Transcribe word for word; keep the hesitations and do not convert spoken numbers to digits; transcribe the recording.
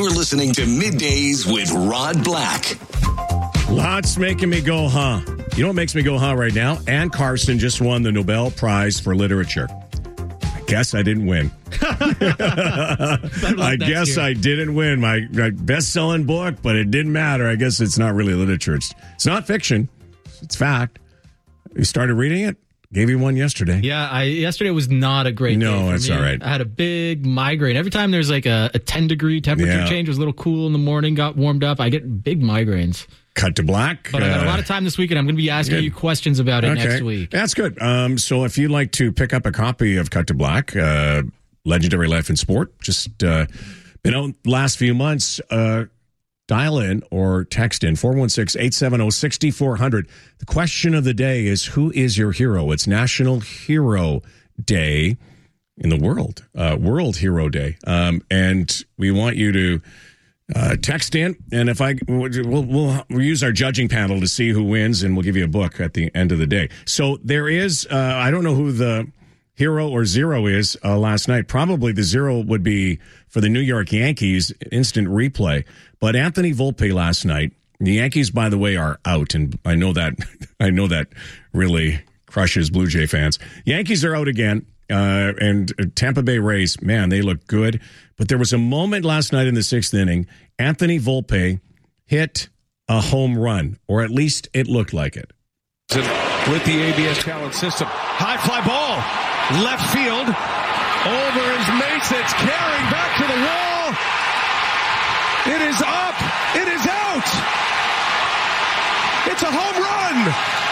You're listening to Middays with Rod Black. Lots making me go, huh? You know what makes me go, huh, right now? Anne Carson just won the Nobel Prize for Literature. I guess I didn't win. I guess year. I didn't win my, my best-selling book, but it didn't matter. I guess it's not really literature. It's, it's not fiction. It's fact. You started reading it? Gave you one yesterday. Yeah, I yesterday was not a great no, day for that's me. all right. I had a big migraine. Every time there's like a, a ten-degree temperature yeah. change, it was a little cool in the morning, got warmed up, I get big migraines. Cut to black. But uh, I got a lot uh, of time this week, and I'm going to be asking good. you questions about it okay. next week. That's good. Um, so if you'd like to pick up a copy of Cut to Black, uh, Legendary Life in Sport, just uh, been out the last few months, uh, dial in or text in four one six, eight seven zero, six four zero zero. The question of the day is, who is your hero? It's National Hero Day in the world, uh, World Hero Day. Um, and we want you to uh, text in. And if I, we'll, we'll, we'll use our judging panel to see who wins, and we'll give you a book at the end of the day. So there is, uh, I don't know who the hero or zero is uh, last night. Probably the zero would be for the New York Yankees, instant replay. But Anthony Volpe last night, the Yankees, by the way, are out. And I know that, I know that really crushes Blue Jay fans. Yankees are out again. Uh, and Tampa Bay Rays, man, they look good. But there was a moment last night in the sixth inning, Anthony Volpe hit a home run, or at least it looked like it. With the A B S talent system. High fly ball. Left field. Over his mates. It's carrying back to the wall. It is up. It is out. It's a home run.